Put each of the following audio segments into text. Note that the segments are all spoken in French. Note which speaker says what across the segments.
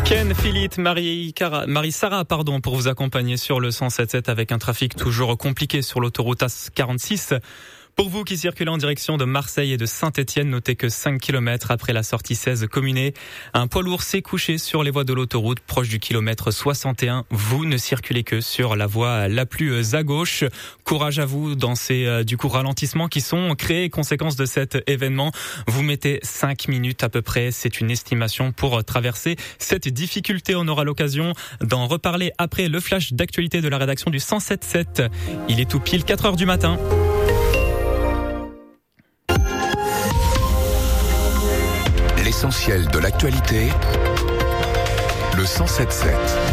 Speaker 1: Ken Philippe, Marie-Sarah, pour vous accompagner sur le 107.7 avec un trafic toujours compliqué sur l'autoroute A46. Pour vous qui circulez en direction de Marseille et de Saint-Étienne, notez que 5 km après la sortie 16 Communé, un poids lourd s'est couché sur les voies de l'autoroute proche du kilomètre 61. Vous ne circulez que sur la voie la plus à gauche. Courage à vous dans ces ralentissements qui sont créés conséquence de cet événement. Vous mettez 5 minutes à peu près, c'est une estimation pour traverser cette difficulté. On aura l'occasion d'en reparler après le flash d'actualité de la rédaction du 107.7. Il est tout pile 4h du matin.
Speaker 2: L'essentiel de l'actualité, le 107.7.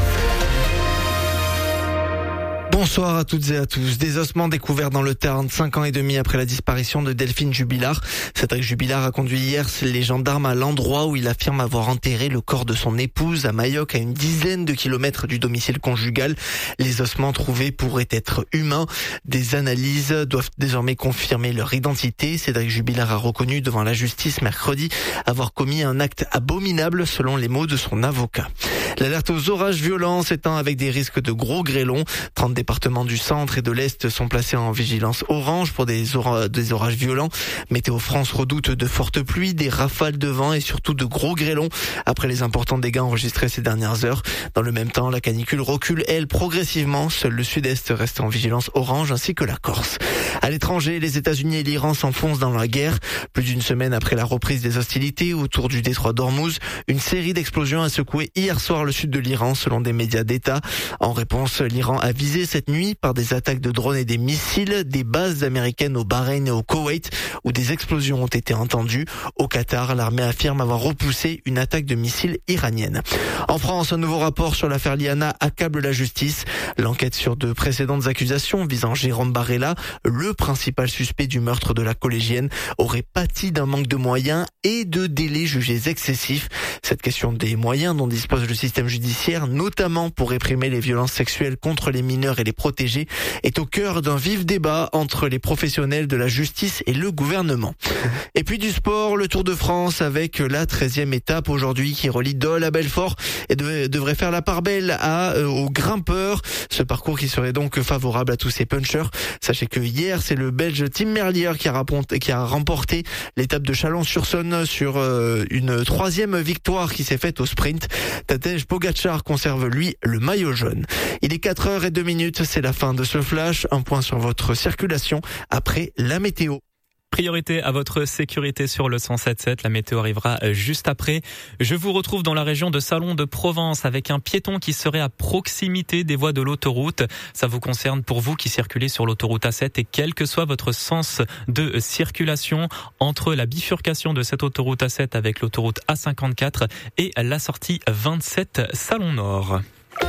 Speaker 3: Bonsoir à toutes et à tous. Des ossements découverts dans le Tarn 5 ans et demi après la disparition de Delphine Jubilard. Cédric Jubilard a conduit hier les gendarmes à l'endroit où il affirme avoir enterré le corps de son épouse à Mayoc, à une dizaine de kilomètres du domicile conjugal. Les ossements trouvés pourraient être humains. Des analyses doivent désormais confirmer leur identité. Cédric Jubilard a reconnu devant la justice mercredi avoir commis un acte abominable selon les mots de son avocat. L'alerte aux orages violents s'étend avec des risques de gros grêlons. 30 départements du centre et de l'est sont placés en vigilance orange pour des orages violents. Météo France redoute de fortes pluies, des rafales de vent et surtout de gros grêlons après les importants dégâts enregistrés ces dernières heures. Dans le même temps, la canicule recule, elle, progressivement. Seul le sud-est reste en vigilance orange ainsi que la Corse. À l'étranger, les États-Unis et l'Iran s'enfoncent dans la guerre. Plus d'une semaine après la reprise des hostilités autour du détroit d'Ormuz, une série d'explosions a secoué hier soir le sud de l'Iran selon des médias d'État. En réponse, l'Iran a visé cette nuit par des attaques de drones et des missiles des bases américaines au Bahreïn et au Koweït où des explosions ont été entendues. Au Qatar, l'armée affirme avoir repoussé une attaque de missiles iranienne. En France, un nouveau rapport sur l'affaire Liana accable la justice. L'enquête sur de précédentes accusations visant Jérôme Barella, le principal suspect du meurtre de la collégienne, aurait pâti d'un manque de moyens et de délais jugés excessifs. Cette question des moyens dont dispose le système judiciaire, notamment pour réprimer les violences sexuelles contre les mineurs et les protéger, est au cœur d'un vif débat entre les professionnels de la justice et le gouvernement. Et puis du sport, le Tour de France avec la 13e étape aujourd'hui qui relie Dole à Belfort et devrait faire la part belle aux grimpeurs. Ce parcours qui serait donc favorable à tous ces punchers. Sachez que hier, c'est le Belge Tim Merlier qui a remporté l'étape de Chalon-sur-Saône sur une 3e victoire qui s'est faite au sprint. Tadej Pogačar conserve lui le maillot jaune. Il est 4h02, c'est la fin de ce flash. Un point sur votre circulation après la météo.
Speaker 1: Priorité à votre sécurité sur le 107.7. La météo arrivera juste après. Je vous retrouve dans la région de Salon de Provence avec un piéton qui serait à proximité des voies de l'autoroute. Ça vous concerne pour vous qui circulez sur l'autoroute A7 et quel que soit votre sens de circulation entre la bifurcation de cette autoroute A7 avec l'autoroute A54 et la sortie 27 Salon Nord.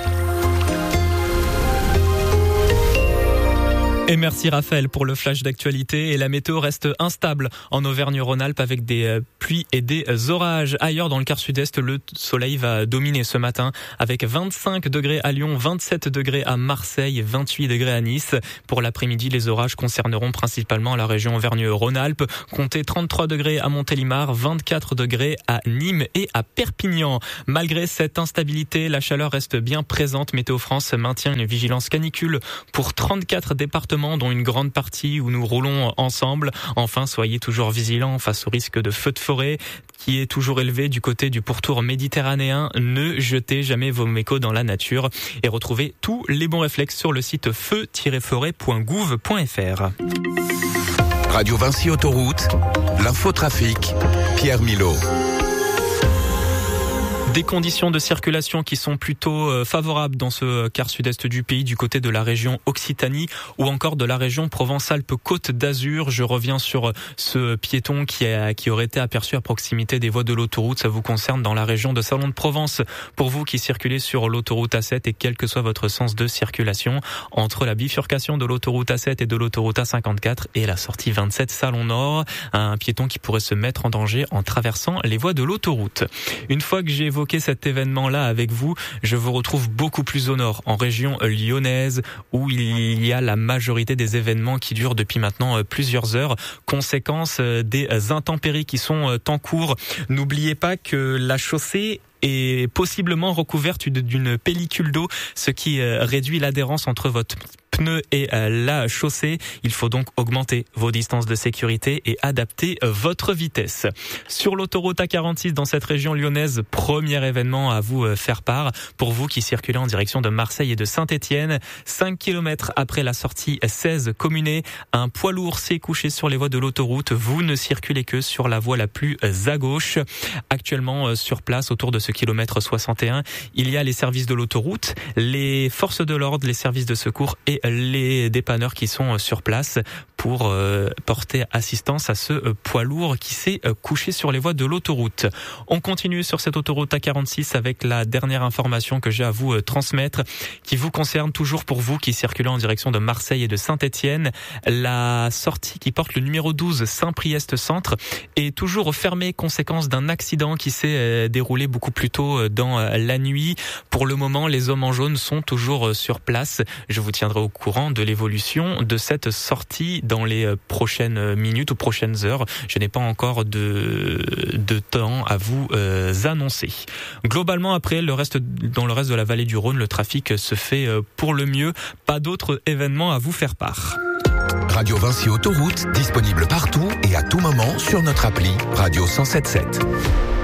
Speaker 1: Et merci Raphaël pour le flash d'actualité. Et la météo reste instable en Auvergne-Rhône-Alpes avec des pluies et des orages. Ailleurs dans le quart sud-est, le soleil va dominer ce matin avec 25 degrés à Lyon, 27 degrés à Marseille, 28 degrés à Nice. Pour l'après-midi, les orages concerneront principalement la région Auvergne-Rhône-Alpes. Comptez 33 degrés à Montélimar, 24 degrés à Nîmes et à Perpignan. Malgré cette instabilité, la chaleur reste bien présente. Météo France maintient une vigilance canicule pour 34 départements, dont une grande partie où nous roulons ensemble. Enfin, soyez toujours vigilants face au risque de feu de forêt qui est toujours élevé du côté du pourtour méditerranéen. Ne jetez jamais vos mégots dans la nature et retrouvez tous les bons réflexes sur le site feu-forêt.gouv.fr.
Speaker 2: Radio Vinci Autoroute, l'infotrafic, Pierre Milot.
Speaker 1: Des conditions de circulation qui sont plutôt favorables dans ce quart sud-est du pays, du côté de la région Occitanie ou encore de la région Provence-Alpes-Côte d'Azur. Je reviens sur ce piéton qui aurait été aperçu à proximité des voies de l'autoroute. Ça vous concerne dans la région de Salon de Provence. Pour vous qui circulez sur l'autoroute A7 et quel que soit votre sens de circulation, entre la bifurcation de l'autoroute A7 et de l'autoroute A54 et la sortie 27 Salon Nord, un piéton qui pourrait se mettre en danger en traversant les voies de l'autoroute. Une fois que j'ai évoqué cet événement-là avec vous, je vous retrouve beaucoup plus au nord, en région lyonnaise, où il y a la majorité des événements qui durent depuis maintenant plusieurs heures, conséquence des intempéries qui sont en cours. N'oubliez pas que la chaussée est possiblement recouverte d'une pellicule d'eau, ce qui réduit l'adhérence entre votre pneu et la chaussée. Il faut donc augmenter vos distances de sécurité et adapter votre vitesse. Sur l'autoroute A46 dans cette région lyonnaise, premier événement à vous faire part. Pour vous qui circulez en direction de Marseille et de Saint-Étienne, 5 km après la sortie 16 Communé, un poids lourd s'est couché sur les voies de l'autoroute. Vous ne circulez que sur la voie la plus à gauche. Actuellement sur place, autour de ce kilomètre 61, il y a les services de l'autoroute, les forces de l'ordre, les services de secours et les dépanneurs qui sont sur place pour porter assistance à ce poids lourd qui s'est couché sur les voies de l'autoroute. On continue sur cette autoroute A46 avec la dernière information que j'ai à vous transmettre, qui vous concerne toujours pour vous qui circulez en direction de Marseille et de Saint-Étienne. La sortie qui porte le numéro 12 Saint-Priest Centre est toujours fermée, conséquence d'un accident qui s'est déroulé beaucoup plus tôt dans la nuit. Pour le moment, les hommes en jaune sont toujours sur place. Je vous tiendrai au courant de l'évolution de cette sortie dans les prochaines minutes ou prochaines heures. Je n'ai pas encore de temps à vous annoncer. Globalement, après, dans le reste de la vallée du Rhône, le trafic se fait pour le mieux. Pas d'autres événements à vous faire part.
Speaker 2: Radio Vinci Autoroute, disponible partout et à tout moment sur notre appli Radio 107.7.